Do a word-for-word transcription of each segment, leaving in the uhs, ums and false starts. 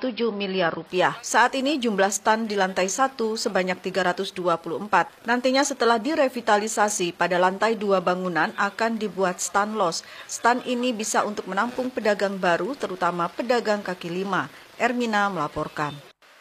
tujuh miliar rupiah. Saat ini jumlah stan di lantai satu sebanyak tiga ratus dua puluh empat. Nantinya setelah direvitalisasi, pada lantai dua bangunan akan dibuat stan los. Stan ini bisa untuk menampung pedagang baru, terutama pedagang kaki lima. Ermina melaporkan.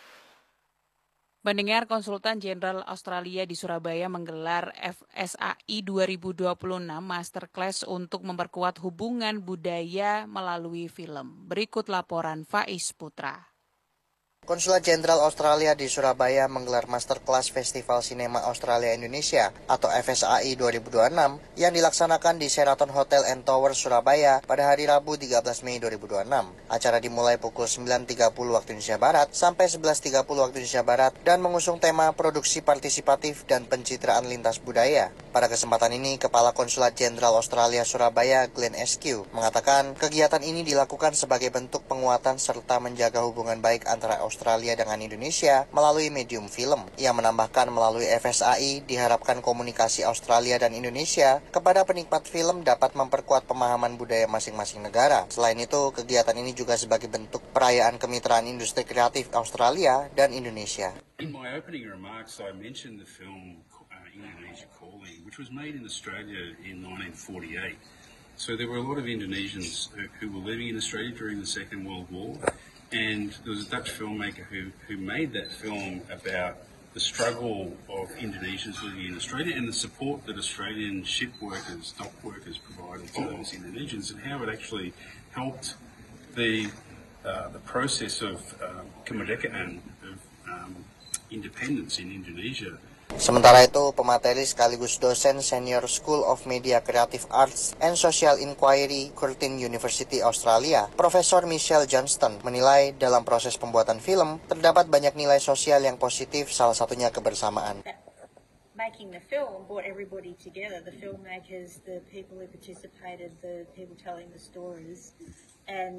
Pendengar, Konsultan Jenderal Australia di Surabaya menggelar F S A I dua ribu dua puluh enam Masterclass untuk memperkuat hubungan budaya melalui film. Berikut laporan Faiz Putra. Konsulat Jenderal Australia di Surabaya menggelar Masterclass Festival Sinema Australia Indonesia atau F S A I dua ribu dua puluh enam yang dilaksanakan di Sheraton Hotel and Tower Surabaya pada hari Rabu tiga belas Mei dua ribu dua puluh enam. Acara dimulai pukul sembilan tiga puluh waktu Indonesia Barat sampai sebelas tiga puluh waktu Indonesia Barat dan mengusung tema produksi partisipatif dan pencitraan lintas budaya. Pada kesempatan ini, Kepala Konsulat Jenderal Australia Surabaya Glenn Eskew mengatakan kegiatan ini dilakukan sebagai bentuk penguatan serta menjaga hubungan baik antara Australia dengan Indonesia melalui medium film. Ia menambahkan melalui F S A I diharapkan komunikasi Australia dan Indonesia kepada penikmat film dapat memperkuat pemahaman budaya masing-masing negara. Selain itu, kegiatan ini juga sebagai bentuk perayaan kemitraan industri kreatif Australia dan Indonesia. In my opening remarks, I mentioned the film uh, Indonesia Calling, which was made in Australia in nineteen forty-eight. So there were a lot of Indonesians who, who were living in Australia during the Second World War. And there was a Dutch filmmaker who, who made that film about the struggle of Indonesians living in Australia and the support that Australian ship workers, dock workers provided to those Indonesians and how it actually helped the uh, the process of um, kemerdekaan, of um, independence in Indonesia. Sementara itu, pemateri sekaligus dosen Senior School of Media Creative Arts and Social Inquiry, Curtin University Australia, Profesor Michelle Johnston, menilai dalam proses pembuatan film terdapat banyak nilai sosial yang positif, salah satunya kebersamaan. Making the film brought everybody together, the filmmakers, the people who participated, the people telling the stories, and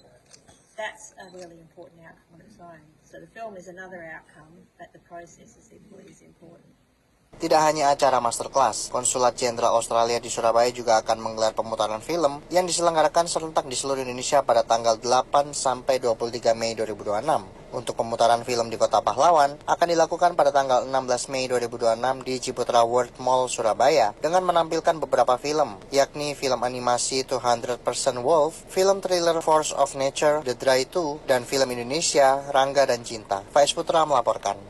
that's a really important outcome on its own. So the film is another outcome, but the process is equally as important. Tidak hanya acara masterclass, Konsulat Jenderal Australia di Surabaya juga akan menggelar pemutaran film yang diselenggarakan serentak di seluruh Indonesia pada tanggal delapan sampai dua puluh tiga Mei dua ribu dua puluh enam. Untuk pemutaran film di Kota Pahlawan akan dilakukan pada tanggal enam belas Mei dua ribu dua puluh enam di Ciputra World Mall Surabaya dengan menampilkan beberapa film, yakni film animasi two hundred percent Wolf, film thriller Force of Nature, The Dry two, dan film Indonesia Rangga dan Cinta. Faiz Putra melaporkan.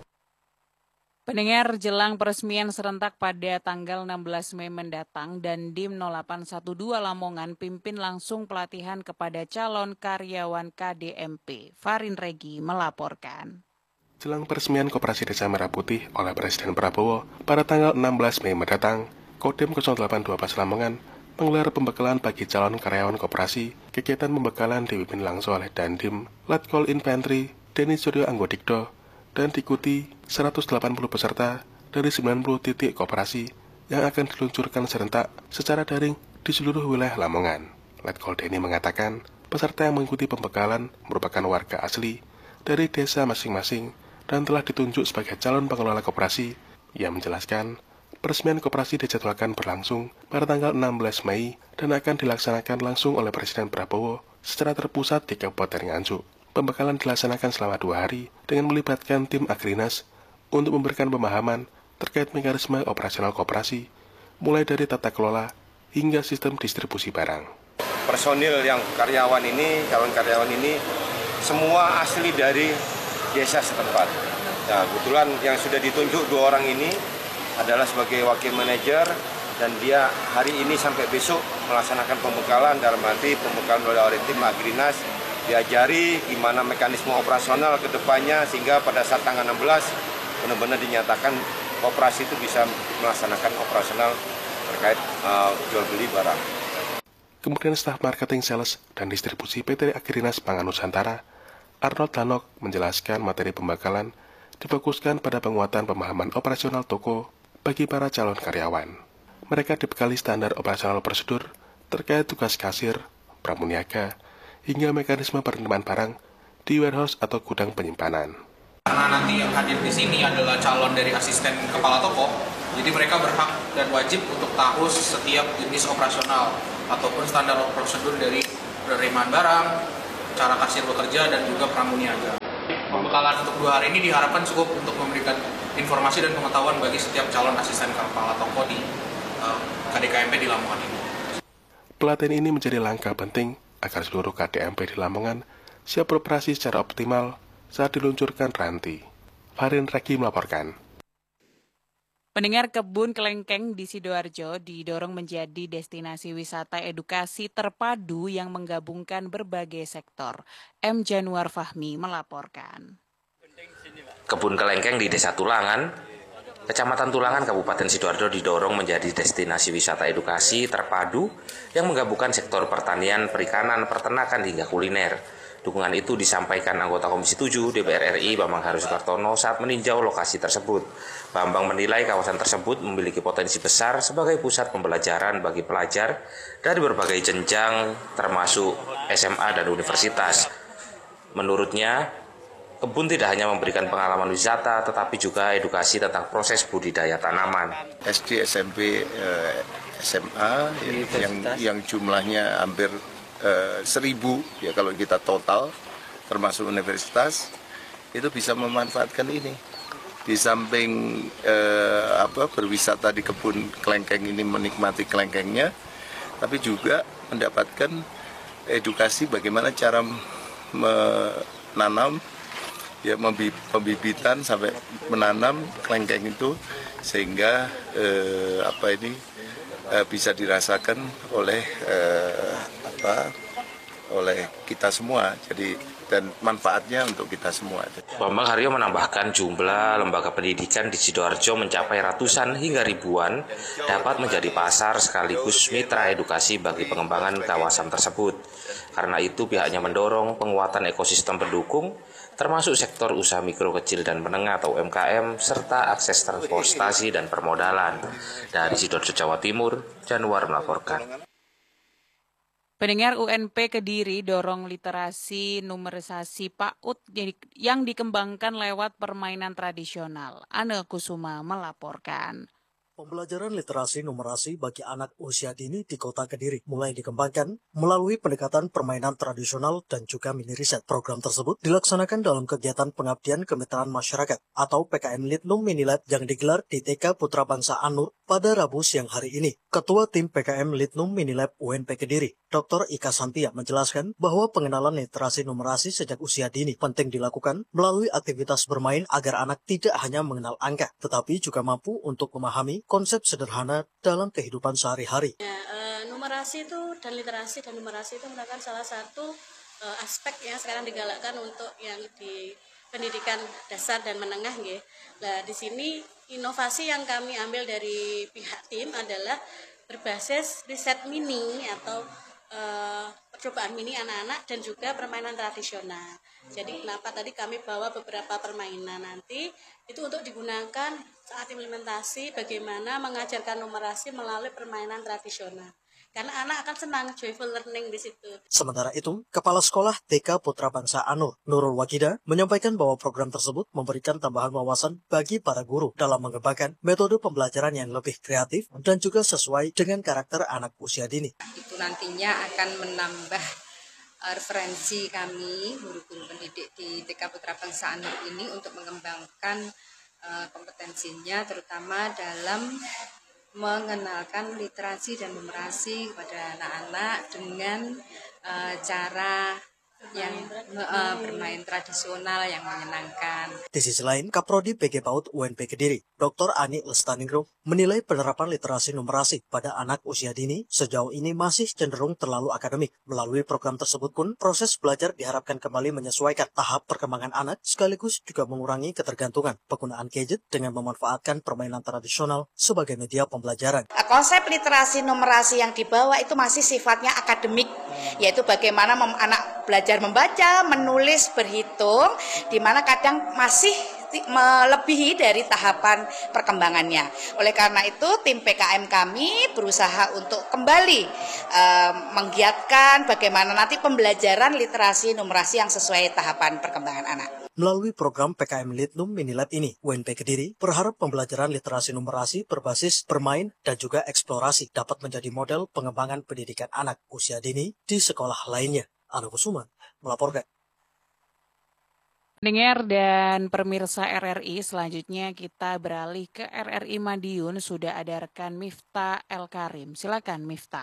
Pendengar, jelang peresmian serentak pada tanggal enam belas Mei mendatang, Dandim nol delapan satu dua Lamongan pimpin langsung pelatihan kepada calon karyawan K D M P. Farin Regi melaporkan. Jelang peresmian Koperasi Desa Merah Putih oleh Presiden Prabowo pada tanggal enam belas Mei mendatang, Kodim nol delapan dua belas Lamongan menggelar pembekalan bagi calon karyawan koperasi. Kegiatan pembekalan dipimpin langsung oleh Dandim, Letkol Infanteri, Denny Suryo Anggodikdo, dan diikuti seratus delapan puluh peserta dari sembilan puluh titik koperasi yang akan diluncurkan serentak secara daring di seluruh wilayah Lamongan. Letkol Denny mengatakan, peserta yang mengikuti pembekalan merupakan warga asli dari desa masing-masing dan telah ditunjuk sebagai calon pengelola koperasi. Ia menjelaskan, peresmian koperasi dijadwalkan berlangsung pada tanggal enam belas Mei dan akan dilaksanakan langsung oleh Presiden Prabowo secara terpusat di Kabupaten Nganjuk. Pembekalan dilaksanakan selama dua hari dengan melibatkan tim Agrinas untuk memberikan pemahaman terkait mekanisme operasional koperasi, mulai dari tata kelola hingga sistem distribusi barang. Personil yang karyawan ini, calon karyawan ini, semua asli dari desa setempat. Nah, kebetulan yang sudah ditunjuk dua orang ini adalah sebagai wakil manajer dan dia hari ini sampai besok melaksanakan pembekalan, dalam arti pembekalan oleh tim Agrinas, diajari gimana mekanisme operasional ke depannya sehingga pada saat tanggal enam belas benar-benar dinyatakan koperasi itu bisa melaksanakan operasional terkait uh, jual beli barang. Kemudian staf marketing, sales, dan distribusi P T Agrinas Pangan Nusantara, Arnold Lanok, menjelaskan materi pembekalan difokuskan pada penguatan pemahaman operasional toko bagi para calon karyawan. Mereka dibekali standar operasional prosedur terkait tugas kasir, pramuniaga, hingga mekanisme penerimaan barang di warehouse atau gudang penyimpanan. Karena nanti yang hadir di sini adalah calon dari asisten kepala toko, jadi mereka berhak dan wajib untuk tahu setiap jenis operasional ataupun standar prosedur dari penerimaan barang, cara kasir bekerja, dan juga pramuniaga. Pembekalan untuk dua hari ini diharapkan cukup untuk memberikan informasi dan pengetahuan bagi setiap calon asisten kepala toko di uh, K D K M P di Lamongan ini. Pelatihan ini menjadi langkah penting agar seluruh K D M P di Lamongan siap beroperasi secara optimal saat diluncurkan Ranti. Farin Reki melaporkan. Pendengar, Kebun Kelengkeng di Sidoarjo didorong menjadi destinasi wisata edukasi terpadu yang menggabungkan berbagai sektor. M. Januar Fahmi melaporkan. Kebun Kelengkeng di Desa Tulangan, Kecamatan Tulangan, Kabupaten Sidoarjo didorong menjadi destinasi wisata edukasi terpadu yang menggabungkan sektor pertanian, perikanan, peternakan hingga kuliner. Dukungan itu disampaikan anggota Komisi tujuh D P R R I Bambang Harisukartono saat meninjau lokasi tersebut. Bambang menilai kawasan tersebut memiliki potensi besar sebagai pusat pembelajaran bagi pelajar dari berbagai jenjang termasuk S M A dan universitas. Menurutnya, kebun tidak hanya memberikan pengalaman wisata tetapi juga edukasi tentang proses budidaya tanaman. S D, S M P, S M A yang yang jumlahnya hampir Uh, seribu ya kalau kita total termasuk universitas itu bisa memanfaatkan ini di samping uh, apa berwisata di kebun kelengkeng ini, menikmati kelengkengnya, tapi juga mendapatkan edukasi bagaimana cara menanam ya, pembibitan sampai menanam kelengkeng itu sehingga uh, apa ini uh, bisa dirasakan oleh uh, apa oleh kita semua, jadi dan manfaatnya untuk kita semua. Bambang Haryo menambahkan jumlah lembaga pendidikan di Sidoarjo mencapai ratusan hingga ribuan dapat menjadi pasar sekaligus mitra edukasi bagi pengembangan kawasan tersebut. Karena itu pihaknya mendorong penguatan ekosistem pendukung termasuk sektor usaha mikro, kecil, dan menengah atau U M K M serta akses transportasi dan permodalan. Dari Sidoarjo, Jawa Timur, Januar melaporkan. Pendengar, U N P Kediri dorong literasi numerisasi PAUD yang dikembangkan lewat permainan tradisional. Ane Kusuma melaporkan. Pembelajaran literasi numerasi bagi anak usia dini di Kota Kediri mulai dikembangkan melalui pendekatan permainan tradisional dan juga mini riset. Program tersebut dilaksanakan dalam kegiatan pengabdian kemitraan masyarakat atau P K M Litnum Minilab yang digelar di T K Putra Bangsa Anur pada Rabu siang hari ini. Ketua Tim P K M Litnum Minilab U N P Kediri, Doktor Ika Santia menjelaskan bahwa pengenalan literasi numerasi sejak usia dini penting dilakukan melalui aktivitas bermain agar anak tidak hanya mengenal angka, tetapi juga mampu untuk memahami konsep sederhana dalam kehidupan sehari-hari. Ya, e, numerasi itu dan literasi dan numerasi itu merupakan salah satu e, aspek yang sekarang digalakkan untuk yang di pendidikan dasar dan menengah, nggih. Nah, di sini inovasi yang kami ambil dari pihak tim adalah berbasis riset mini atau e, percobaan mini anak-anak dan juga permainan tradisional. Jadi kenapa tadi kami bawa beberapa permainan nanti itu untuk digunakan saat implementasi bagaimana mengajarkan numerasi melalui permainan tradisional. Karena anak akan senang, joyful learning di situ. Sementara itu, Kepala Sekolah T K Putra Bangsa Anur, Nurul Wakida, menyampaikan bahwa program tersebut memberikan tambahan wawasan bagi para guru dalam mengembangkan metode pembelajaran yang lebih kreatif dan juga sesuai dengan karakter anak usia dini. Itu nantinya akan menambah referensi kami, guru-guru pendidik di T K Putra Bangsa Anur ini untuk mengembangkan uh, kompetensinya, terutama dalam mengenalkan literasi dan numerasi kepada anak-anak dengan uh, cara yang uh, bermain tradisional yang menyenangkan. Di sisi lain, Kaprodi P G PAUD U N P Kediri, Doktor Ani Lestaningrum, menilai penerapan literasi numerasi pada anak usia dini sejauh ini masih cenderung terlalu akademik. Melalui program tersebut pun, proses belajar diharapkan kembali menyesuaikan tahap perkembangan anak sekaligus juga mengurangi ketergantungan penggunaan gadget dengan memanfaatkan permainan tradisional sebagai media pembelajaran. Konsep literasi numerasi yang dibawa itu masih sifatnya akademik, yaitu bagaimana anak belajar membaca, menulis, berhitung, di mana kadang masih melebihi dari tahapan perkembangannya. Oleh karena itu, tim P K M kami berusaha untuk kembali uh, menggiatkan bagaimana nanti pembelajaran literasi numerasi yang sesuai tahapan perkembangan anak. Melalui program P K M Litnum Minilab ini, U N P Kediri berharap pembelajaran literasi numerasi berbasis bermain dan juga eksplorasi dapat menjadi model pengembangan pendidikan anak usia dini di sekolah lainnya. Anu Kusuma melaporkan. Pendengar dan pemirsa R R I, selanjutnya kita beralih ke R R I Madiun. Sudah ada rekan Miftah El Karim. Silakan Miftah.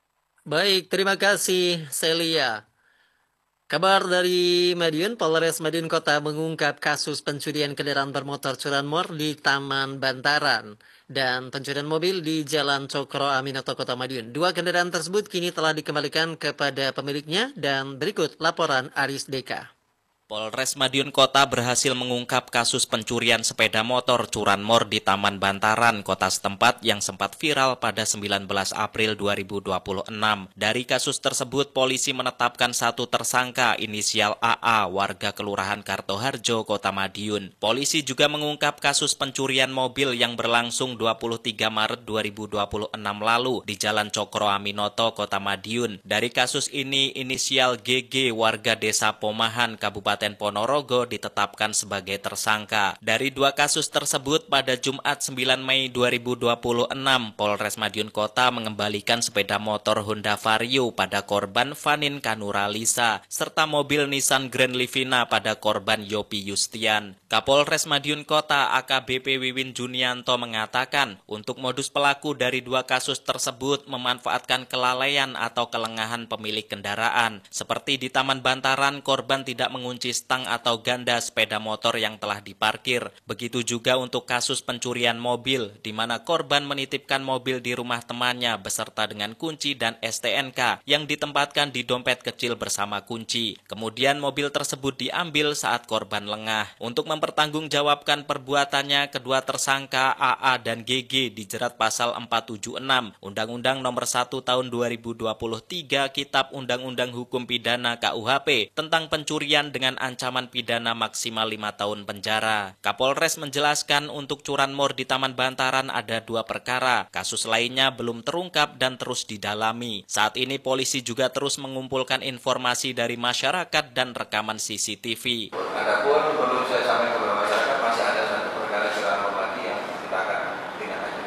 Baik, terima kasih Celia. Kabar dari Madiun, Polres Madiun Kota mengungkap kasus pencurian kendaraan bermotor curanmor di Taman Bantaran dan pencurian mobil di Jalan Cokro Aminoto, Kota Madiun. Dua kendaraan tersebut kini telah dikembalikan kepada pemiliknya dan berikut laporan Aris Deka. Polres Madiun Kota berhasil mengungkap kasus pencurian sepeda motor curanmor di Taman Bantaran, kota setempat yang sempat viral pada sembilan belas April dua ribu dua puluh enam. Dari kasus tersebut, polisi menetapkan satu tersangka inisial A A, warga Kelurahan Kartoharjo, Kota Madiun. Polisi juga mengungkap kasus pencurian mobil yang berlangsung dua puluh tiga Maret dua ribu dua puluh enam lalu di Jalan Cokro Aminoto, Kota Madiun. Dari kasus ini, inisial G G, warga Desa Pomahan, Kabupaten Ponorogo, ditetapkan sebagai tersangka. Dari dua kasus tersebut, pada Jumat sembilan Mei dua ribu dua puluh enam, Polres Madiun Kota mengembalikan sepeda motor Honda Vario pada korban Vanin Kanuralisa, serta mobil Nissan Grand Livina pada korban Yopi Yustian. Kapolres Madiun Kota A K B P Wiwin Junianto mengatakan, untuk modus pelaku dari dua kasus tersebut memanfaatkan kelalaian atau kelengahan pemilik kendaraan. Seperti di Taman Bantaran, korban tidak mengunci stang atau ganda sepeda motor yang telah diparkir. Begitu juga untuk kasus pencurian mobil, di mana korban menitipkan mobil di rumah temannya beserta dengan kunci dan S T N K yang ditempatkan di dompet kecil bersama kunci. Kemudian mobil tersebut diambil saat korban lengah. Untuk mempertanggungjawabkan perbuatannya, kedua tersangka A A dan G G dijerat pasal empat tujuh enam Undang-Undang Nomor satu Tahun dua ribu dua puluh tiga Kitab Undang-Undang Hukum Pidana K U H P tentang pencurian dengan ancaman pidana maksimal lima tahun penjara. Kapolres menjelaskan untuk curanmor di Taman Bantaran ada dua perkara. Kasus lainnya belum terungkap dan terus didalami. Saat ini polisi juga terus mengumpulkan informasi dari masyarakat dan rekaman C C T V. Adapun perlu saya sampaikan kepada masyarakat, masih ada satu perkara curanmor lagi yang kita akan tindak lanjut.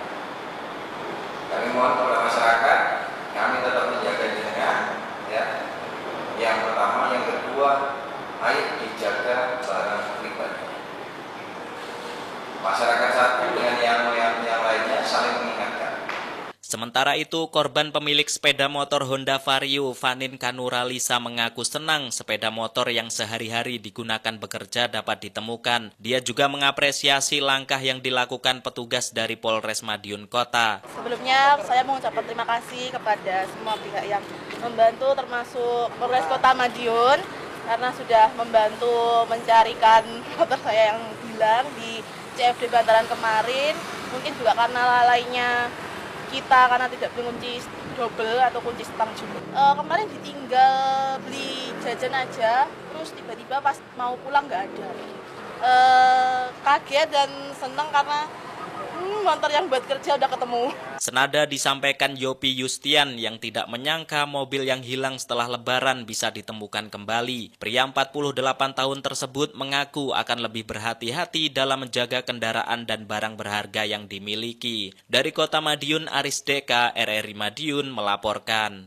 Kami mohon kepada masyarakat, kami tetap menjaga jenengan, ya. Yang pertama, yang kedua, ayo dijaga barang pribadi. Masyarakat satu dengan yang, yang, yang lainnya saling mengingatkan. Sementara itu, korban pemilik sepeda motor Honda Vario, Vanin Kanuralisa, mengaku senang sepeda motor yang sehari-hari digunakan bekerja dapat ditemukan. Dia juga mengapresiasi langkah yang dilakukan petugas dari Polres Madiun Kota. Sebelumnya, saya mengucapkan terima kasih kepada semua pihak yang membantu, termasuk Polres Kota Madiun, karena sudah membantu mencarikan motor saya yang hilang di C F D Bantaran kemarin. Mungkin juga karena lalainya kita karena tidak mengunci double atau kunci stang juga. E, kemarin ditinggal beli jajan aja, terus tiba-tiba pas mau pulang nggak ada. E, kaget dan senang karena hmm, motor yang buat kerja udah ketemu. Senada disampaikan Yopi Yustian yang tidak menyangka mobil yang hilang setelah lebaran bisa ditemukan kembali. Pria empat puluh delapan tahun tersebut mengaku akan lebih berhati-hati dalam menjaga kendaraan dan barang berharga yang dimiliki. Dari Kota Madiun, Aris Deka, R R I Madiun melaporkan.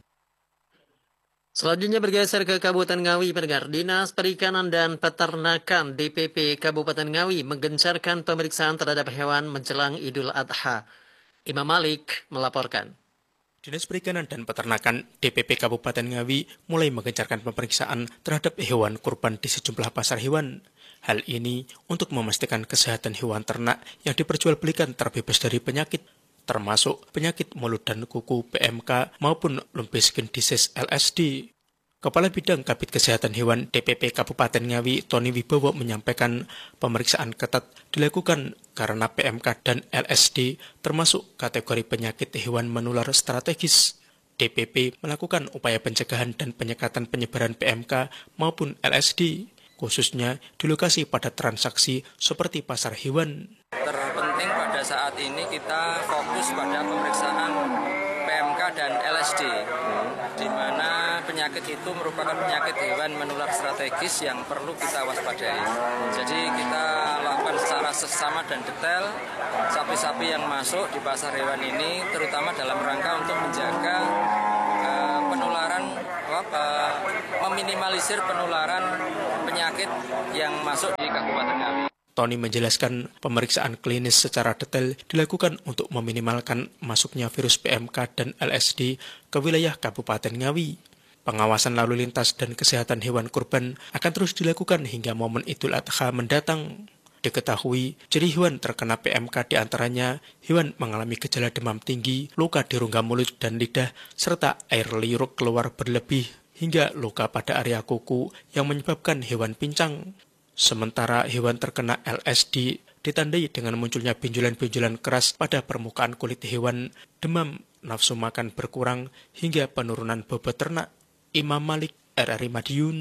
Selanjutnya bergeser ke Kabupaten Ngawi, pendengar. Dinas Perikanan dan Peternakan D P P Kabupaten Ngawi menggencarkan pemeriksaan terhadap hewan menjelang Idul Adha. Imam Malik melaporkan. Dinas Perikanan dan Peternakan D P P Kabupaten Ngawi mulai menggencarkan pemeriksaan terhadap hewan kurban di sejumlah pasar hewan. Hal ini untuk memastikan kesehatan hewan ternak yang diperjualbelikan terbebas dari penyakit, termasuk penyakit mulut dan kuku P M K maupun lumpy skin disease L S D. Kepala Bidang Kabid Kesehatan Hewan D P P Kabupaten Ngawi, Tony Wibowo, menyampaikan pemeriksaan ketat dilakukan karena P M K dan L S D termasuk kategori penyakit hewan menular strategis. D P P melakukan upaya pencegahan dan penyekatan penyebaran P M K maupun L S D, khususnya di lokasi padat transaksi seperti pasar hewan. Terpenting pada saat ini kita fokus pada pemeriksaan P M K dan L S D, di mana penyakit itu merupakan penyakit hewan menular strategis yang perlu kita waspadai. Jadi kita lakukan secara seksama dan detail sapi-sapi yang masuk di pasar hewan ini, terutama dalam rangka untuk menjaga uh, penularan, uh, meminimalisir penularan penyakit yang masuk di Kabupaten Ngawi. Tony menjelaskan pemeriksaan klinis secara detail dilakukan untuk meminimalkan masuknya virus P M K dan L S D ke wilayah Kabupaten Ngawi. Pengawasan lalu lintas dan kesehatan hewan kurban akan terus dilakukan hingga momen Idul Adha mendatang. Diketahui, ciri hewan terkena P M K diantaranya hewan mengalami gejala demam tinggi, luka di rongga mulut dan lidah, serta air liur keluar berlebih, hingga luka pada area kuku yang menyebabkan hewan pincang. Sementara hewan terkena L S D ditandai dengan munculnya benjolan-benjolan keras pada permukaan kulit hewan, demam, nafsu makan berkurang, hingga penurunan bobot ternak. Imam Malik, R R I Madiun.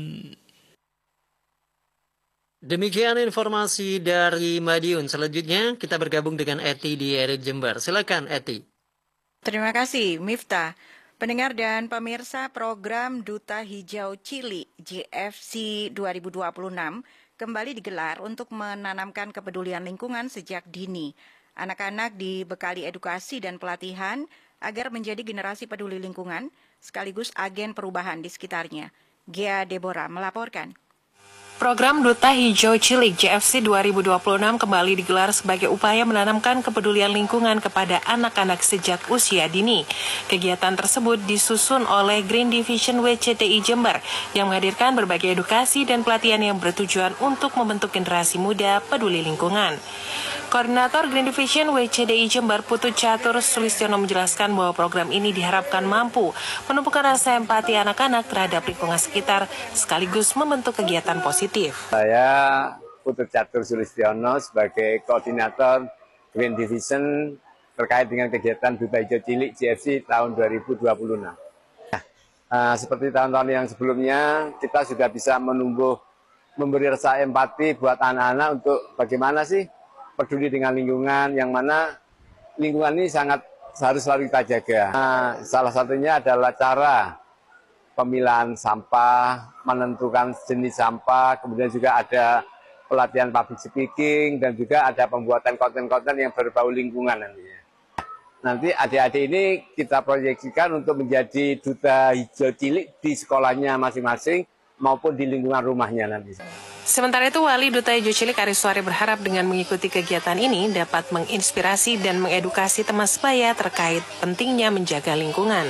Demikian informasi dari Madiun. Selanjutnya kita bergabung dengan Eti di R R I Jember. Silakan Eti. Terima kasih Miftah. Pendengar dan pemirsa program Duta Hijau Cili J F C dua ribu dua puluh enam kembali digelar untuk menanamkan kepedulian lingkungan sejak dini. Anak-anak dibekali edukasi dan pelatihan agar menjadi generasi peduli lingkungan sekaligus agen perubahan di sekitarnya. Gia Deborah melaporkan. Program Duta Hijau Cilik J F C dua ribu dua puluh enam kembali digelar sebagai upaya menanamkan kepedulian lingkungan kepada anak-anak sejak usia dini. Kegiatan tersebut disusun oleh Green Division W C T I Jember yang menghadirkan berbagai edukasi dan pelatihan yang bertujuan untuk membentuk generasi muda peduli lingkungan. Koordinator Green Division W C D I Jember Putu Catur Sulistiono menjelaskan bahwa program ini diharapkan mampu menumbuhkan rasa empati anak-anak terhadap lingkungan sekitar sekaligus membentuk kegiatan positif. Saya Putu Catur Sulistiono sebagai koordinator Green Division terkait dengan kegiatan Duta Hijau Cilik J F C tahun dua ribu dua puluh enam. Nah, seperti tahun-tahun yang sebelumnya, kita sudah bisa menumbuh memberi rasa empati buat anak-anak untuk bagaimana sih peduli dengan lingkungan, yang mana lingkungan ini sangat harus selalu kita jaga. Nah, salah satunya adalah cara pemilahan sampah, menentukan jenis sampah, kemudian juga ada pelatihan public speaking, dan juga ada pembuatan konten-konten yang berbau lingkungan nantinya. Nanti adik-adik ini kita proyeksikan untuk menjadi duta hijau cilik di sekolahnya masing-masing maupun di lingkungan rumahnya nanti. Sementara itu, Wali Duta Hijau Cilik Ariswari berharap dengan mengikuti kegiatan ini dapat menginspirasi dan mengedukasi teman sebaya terkait pentingnya menjaga lingkungan.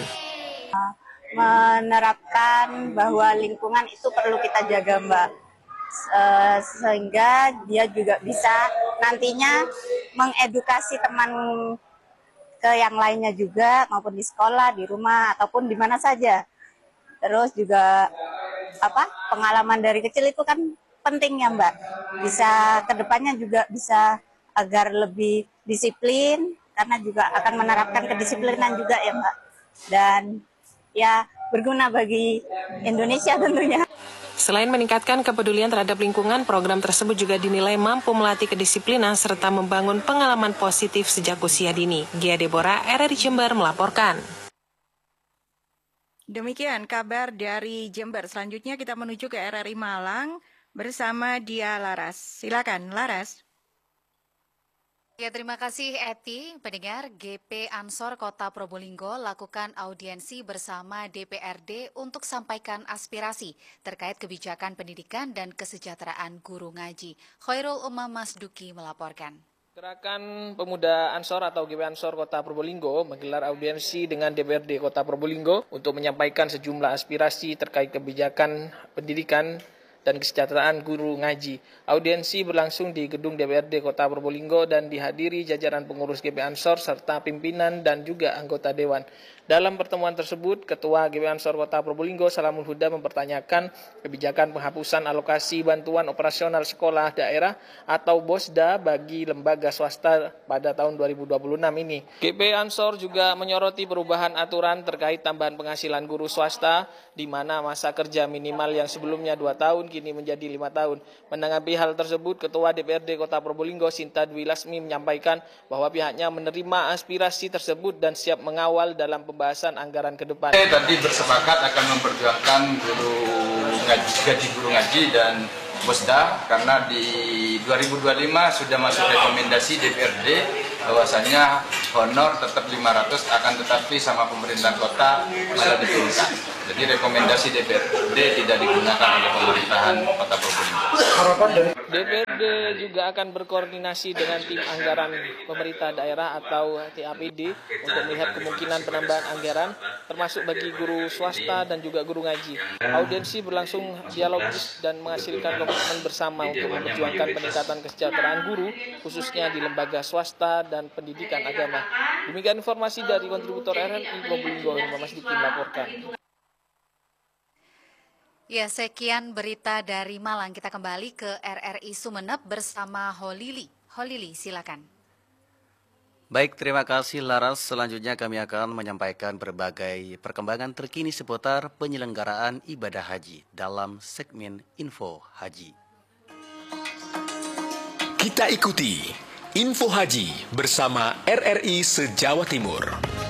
Menerapkan bahwa lingkungan itu perlu kita jaga, Mbak. Sehingga dia juga bisa nantinya mengedukasi teman ke yang lainnya juga, maupun di sekolah, di rumah, ataupun di mana saja. Terus juga apa pengalaman dari kecil itu kan penting ya Mbak, bisa kedepannya juga bisa agar lebih disiplin, karena juga akan menerapkan kedisiplinan juga ya Mbak, dan ya berguna bagi Indonesia tentunya. Selain meningkatkan kepedulian terhadap lingkungan, program tersebut juga dinilai mampu melatih kedisiplinan serta membangun pengalaman positif sejak usia dini. Gia Deborah, R R I Jember melaporkan. Demikian kabar dari Jember. Selanjutnya kita menuju ke R R I Malang bersama Dia Laras. Silakan Laras. Ya, terima kasih Eti. Pendengar, G P Ansor Kota Probolinggo lakukan audiensi bersama D P R D untuk sampaikan aspirasi terkait kebijakan pendidikan dan kesejahteraan guru ngaji. Khairul Umam Masduki melaporkan. Gerakan Pemuda Ansor atau G P Ansor Kota Probolinggo menggelar audiensi dengan D P R D Kota Probolinggo untuk menyampaikan sejumlah aspirasi terkait kebijakan pendidikan dan kesejahteraan guru ngaji. Audiensi berlangsung di gedung D P R D Kota Probolinggo dan dihadiri jajaran pengurus G P Ansor serta pimpinan dan juga anggota dewan. Dalam pertemuan tersebut, Ketua G P Ansor Kota Probolinggo Salamul Huda mempertanyakan kebijakan penghapusan alokasi bantuan operasional sekolah daerah atau BOSDA bagi lembaga swasta pada tahun dua ribu dua puluh enam ini. G P Ansor juga menyoroti perubahan aturan terkait tambahan penghasilan guru swasta, di mana masa kerja minimal yang sebelumnya dua tahun kini menjadi lima tahun. Menanggapi hal tersebut, Ketua D P R D Kota Probolinggo Sinta Dwi Lasmi menyampaikan bahwa pihaknya menerima aspirasi tersebut dan siap mengawal dalam pembahasan anggaran ke depan. Saya tadi bersepakat akan memperjuangkan guru ngaji, gaji guru ngaji dan BOSDA karena di dua ribu dua puluh lima sudah masuk rekomendasi D P R D bahwasanya honor tetap lima ratus akan tetapi sama pemerintah kota malah diturunkan. Jadi rekomendasi D P R D tidak digunakan oleh pemerintahan Kota Probolinggo. D P R D juga akan berkoordinasi dengan tim anggaran pemerintah daerah atau T A P D untuk melihat kemungkinan penambahan anggaran, termasuk bagi guru swasta dan juga guru ngaji. Audiensi berlangsung dialogis dan menghasilkan komitmen bersama untuk memperjuangkan peningkatan kesejahteraan guru, khususnya di lembaga swasta dan pendidikan agama. Demikian informasi dari kontributor R R I Probolinggo, Mas Diki melaporkan. Ya, sekian berita dari Malang. Kita kembali ke R R I Sumeneb bersama Holili. Holili, silakan. Baik, terima kasih Laras. Selanjutnya kami akan menyampaikan berbagai perkembangan terkini seputar penyelenggaraan ibadah haji dalam segmen Info Haji. Kita ikuti Info Haji bersama R R I se-Jawa Timur.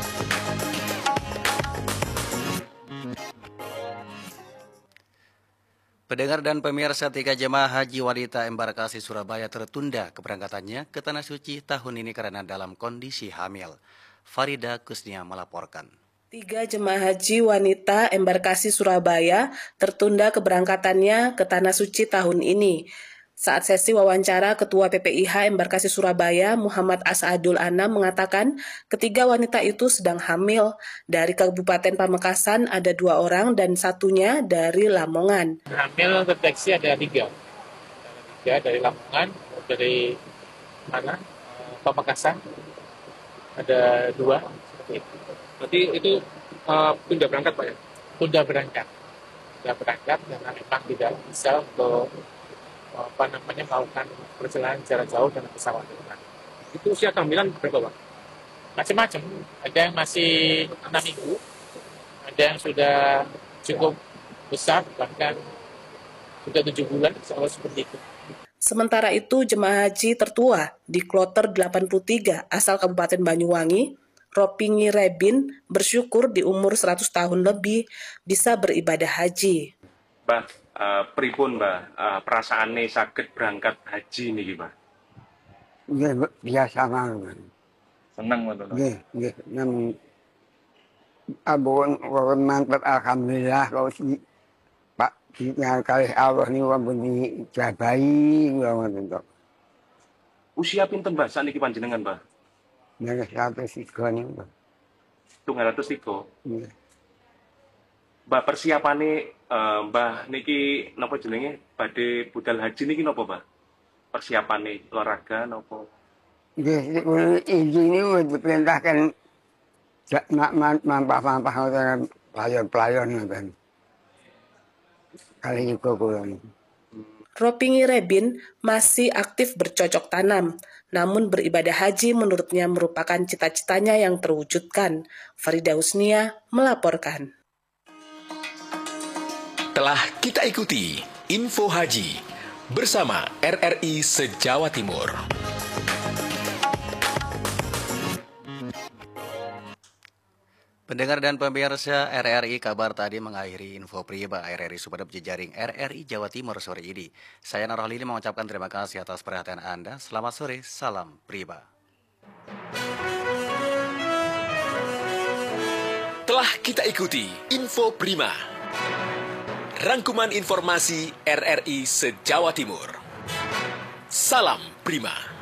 Pendengar dan pemirsa, tiga jemaah haji wanita embarkasi Surabaya tertunda keberangkatannya ke Tanah Suci tahun ini karena dalam kondisi hamil. Farida Kusnia melaporkan. Tiga jemaah haji wanita embarkasi Surabaya tertunda keberangkatannya ke Tanah Suci tahun ini. Saat sesi wawancara Ketua P P I H Embarkasi Surabaya, Muhammad Asadul Anam mengatakan ketiga wanita itu sedang hamil. Dari Kabupaten Pamekasan ada dua orang dan satunya dari Lamongan. Hamil terdeteksi ada tiga. Tiga dari Lamongan, dari mana? Pamekasan. Ada dua. Berarti itu uh, tunda berangkat, Pak ya? Tunda berangkat. Tunda berangkat karena memang tidak bisa untuk apa namanya melakukan perjalanan jarak jauh dengan pesawat. Itu usia kehamilan berapa, Pak? Macam-macam. Ada yang masih enam minggu, ada yang sudah cukup besar, bahkan sudah tujuh bulan, selalu seperti itu. Sementara itu, jemaah haji tertua di kloter delapan puluh tiga asal Kabupaten Banyuwangi, Ropingi Rebin, bersyukur di umur seratus tahun lebih bisa beribadah haji. Mbah, uh, pripun Mbah, uh, perasaane saged berangkat haji niki, Mbah? Nggih, biasa mawon. Seneng ngoten. Nggih, nggih, nem abon wong mantep alhamdulillah kok si Pak yang kalih Allah niku ampun dijabahi ngoten kok. Usia pinten, Mbah, sakniki panjenengan, Mbah? Nggih, seratus tiga niku, Mbah. setunggal atus tiga. Nggih. Mbah, persiapane uh, Mbah niki napa jenenge badhe budal haji niki napa, Mbah? Persiapane olahraga napa? Nggih, izin niku diperintahkan mampah-mampah ngoten pelayan-pelayan ngoten. Kali niku kula. Ropingi Rebin masih aktif bercocok tanam, namun beribadah haji menurutnya merupakan cita-citanya yang terwujudkan. Farida Husnia melaporkan. Telah kita ikuti Info Haji bersama R R I se-Jawa Timur. Pendengar dan pemirsa R R I, kabar tadi mengakhiri info Priba R R I Sumeneb jejaring R R I Jawa Timur sore ini. Saya Nur Lili mengucapkan terima kasih atas perhatian Anda. Selamat sore, salam Priba. Telah kita ikuti Info Prima. Rangkuman informasi R R I se-Jawa Timur. Salam Prima.